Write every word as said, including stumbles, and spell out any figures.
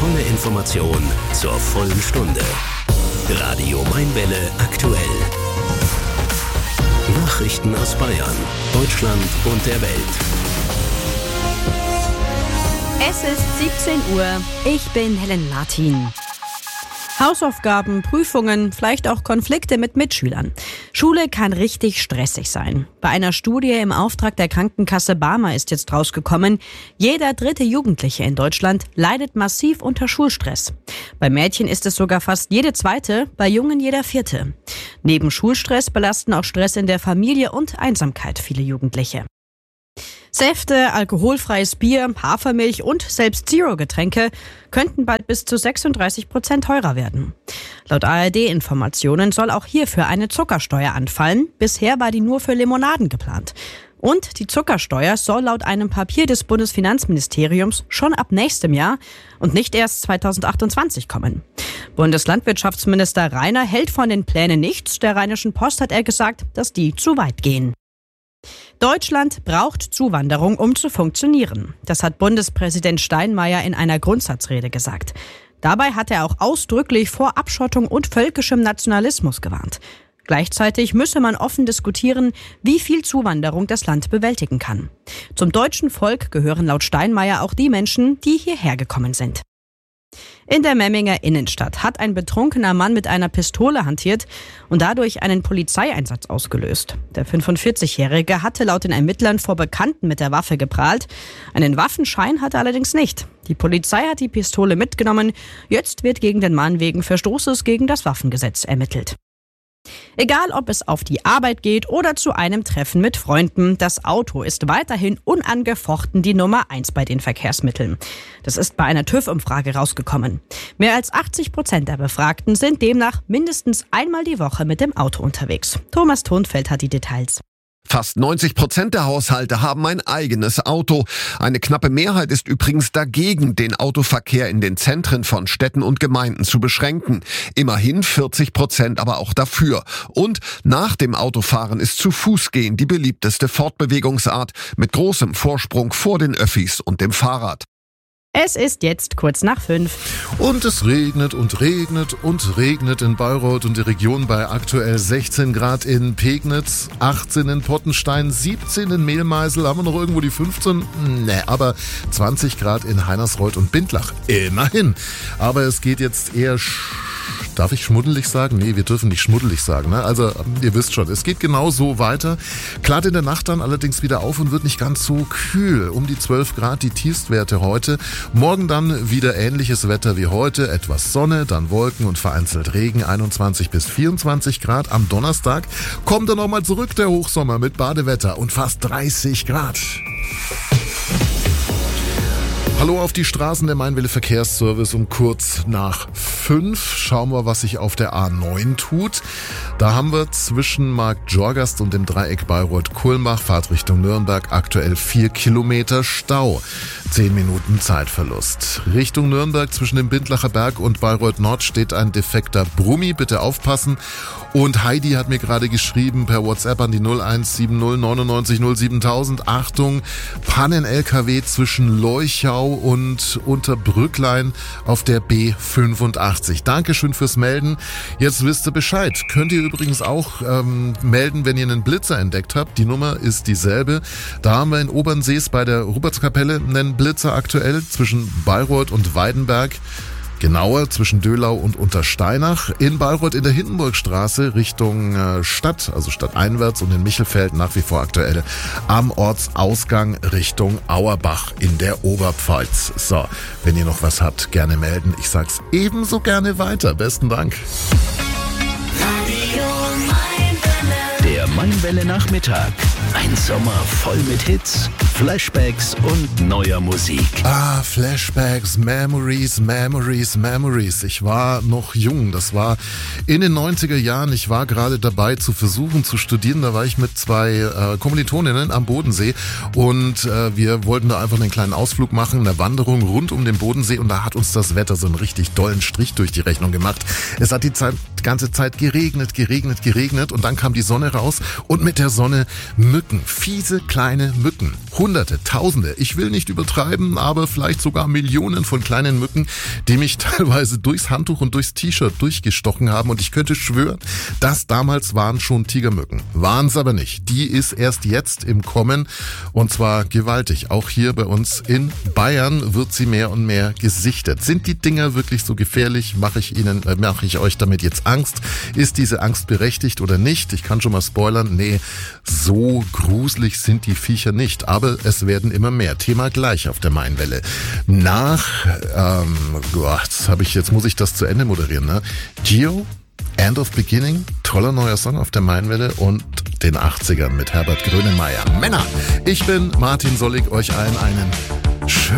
Volle Information zur vollen Stunde. Radio Mainwelle aktuell. Nachrichten aus Bayern, Deutschland und der Welt. Es ist siebzehn Uhr. Ich bin Helen Martin. Hausaufgaben, Prüfungen, vielleicht auch Konflikte mit Mitschülern. Schule kann richtig stressig sein. Bei einer Studie im Auftrag der Krankenkasse Barmer ist jetzt rausgekommen, jeder dritte Jugendliche in Deutschland leidet massiv unter Schulstress. Bei Mädchen ist es sogar fast jede zweite, bei Jungen jeder vierte. Neben Schulstress belasten auch Stress in der Familie und Einsamkeit viele Jugendliche. Säfte, alkoholfreies Bier, Hafermilch und selbst Zero-Getränke könnten bald bis zu sechsunddreißig Prozent teurer werden. Laut A R D-Informationen soll auch hierfür eine Zuckersteuer anfallen. Bisher war die nur für Limonaden geplant. Und die Zuckersteuer soll laut einem Papier des Bundesfinanzministeriums schon ab nächstem Jahr und nicht erst zweitausendachtundzwanzig kommen. Bundeslandwirtschaftsminister Rainer hält von den Plänen nichts. Der Rheinischen Post hat er gesagt, dass die zu weit gehen. Deutschland braucht Zuwanderung, um zu funktionieren. Das hat Bundespräsident Steinmeier in einer Grundsatzrede gesagt. Dabei hat er auch ausdrücklich vor Abschottung und völkischem Nationalismus gewarnt. Gleichzeitig müsse man offen diskutieren, wie viel Zuwanderung das Land bewältigen kann. Zum deutschen Volk gehören laut Steinmeier auch die Menschen, die hierher gekommen sind. In der Memminger Innenstadt hat ein betrunkener Mann mit einer Pistole hantiert und dadurch einen Polizeieinsatz ausgelöst. Der fünfundvierzigjährige hatte laut den Ermittlern vor Bekannten mit der Waffe geprahlt. Einen Waffenschein hatte er allerdings nicht. Die Polizei hat die Pistole mitgenommen. Jetzt wird gegen den Mann wegen Verstoßes gegen das Waffengesetz ermittelt. Egal, ob es auf die Arbeit geht oder zu einem Treffen mit Freunden, das Auto ist weiterhin unangefochten die Nummer eins bei den Verkehrsmitteln. Das ist bei einer TÜV-Umfrage rausgekommen. Mehr als achtzig Prozent der Befragten sind demnach mindestens einmal die Woche mit dem Auto unterwegs. Thomas Thonfeld hat die Details. Fast neunzig Prozent der Haushalte haben ein eigenes Auto. Eine knappe Mehrheit ist übrigens dagegen, den Autoverkehr in den Zentren von Städten und Gemeinden zu beschränken. Immerhin vierzig Prozent aber auch dafür. Und nach dem Autofahren ist zu Fuß gehen die beliebteste Fortbewegungsart mit großem Vorsprung vor den Öffis und dem Fahrrad. Es ist jetzt kurz nach fünf. Und es regnet und regnet und regnet in Bayreuth und die Region bei aktuell sechzehn Grad in Pegnitz, achtzehn in Pottenstein, siebzehn in Mehlmeisel. Haben wir noch irgendwo die fünfzehn? Ne, aber zwanzig Grad in Heinersreuth und Bindlach. Immerhin. Aber es geht jetzt eher... Darf ich schmuddelig sagen? Nee, wir dürfen nicht schmuddelig sagen. Ne? Also, ihr wisst schon, es geht genau so weiter. Klart in der Nacht dann allerdings wieder auf und wird nicht ganz so kühl. Um die zwölf Grad die Tiefstwerte heute. Morgen dann wieder ähnliches Wetter wie heute. Etwas Sonne, dann Wolken und vereinzelt Regen. einundzwanzig bis vierundzwanzig Grad. Am Donnerstag kommt dann nochmal zurück der Hochsommer mit Badewetter und fast dreißig Grad. Hallo auf die Straßen, der Mainwelle Verkehrsservice um kurz nach fünf. Schauen wir, was sich auf der A neun tut. Da haben wir zwischen Markt Jorgast und dem Dreieck Bayreuth-Kulmbach, Fahrt Richtung Nürnberg, aktuell vier Kilometer Stau. Zehn Minuten Zeitverlust. Richtung Nürnberg zwischen dem Bindlacher Berg und Bayreuth Nord steht ein defekter Brummi. Bitte aufpassen. Und Heidi hat mir gerade geschrieben per WhatsApp an die null eins sieben null neunundneunzig null siebentausend. Achtung, Pannen-L K W zwischen Leuchau und Unterbrücklein auf der B fünfundachtzig. Dankeschön fürs Melden. Jetzt wisst ihr Bescheid. Könnt ihr übrigens auch ähm, melden, wenn ihr einen Blitzer entdeckt habt. Die Nummer ist dieselbe. Da haben wir in Obernsees bei der Rupertskapelle einen Blitzer aktuell zwischen Bayreuth und Weidenberg. Genauer zwischen Dölau und Untersteinach. In Bayreuth in der Hindenburgstraße Richtung äh, Stadt, also stadteinwärts und in Michelfeld nach wie vor aktuell am Ortsausgang Richtung Auerbach in der Oberpfalz. So, wenn ihr noch was habt, gerne melden. Ich sag's ebenso gerne weiter. Besten Dank. Der Mainwelle Nachmittag. Ein Sommer voll mit Hits, Flashbacks und neuer Musik. Ah, Flashbacks, Memories, Memories, Memories. Ich war noch jung. Das war in den neunziger Jahren. Ich war gerade dabei zu versuchen zu studieren. Da war ich mit zwei äh, Kommilitoninnen am Bodensee und äh, wir wollten da einfach einen kleinen Ausflug machen, eine Wanderung rund um den Bodensee und da hat uns das Wetter so einen richtig dollen Strich durch die Rechnung gemacht. Es hat die Zeit ganze Zeit geregnet, geregnet, geregnet und dann kam die Sonne raus und mit der Sonne Mücken, fiese kleine Mücken. Hunderte, Tausende, ich will nicht übertreiben, aber vielleicht sogar Millionen von kleinen Mücken, die mich teilweise durchs Handtuch und durchs T-Shirt durchgestochen haben und ich könnte schwören, das damals waren schon Tigermücken. Waren es aber nicht. Die ist erst jetzt im Kommen und zwar gewaltig. Auch hier bei uns in Bayern wird sie mehr und mehr gesichtet. Sind die Dinger wirklich so gefährlich? Mache ich Ihnen, äh, mache ich euch damit jetzt Angst? Ist diese Angst berechtigt oder nicht? Ich kann schon mal spoilern. Nee, so gruselig sind die Viecher nicht. Aber es werden immer mehr. Thema gleich auf der Mainwelle. Nach, ähm, Gott, habe ich jetzt muss ich das zu Ende moderieren, ne? Gio, End of Beginning, toller neuer Song auf der Mainwelle und den achtzigern mit Herbert Grönemeyer. Männer, ich bin Martin Sollig, euch allen einen schönen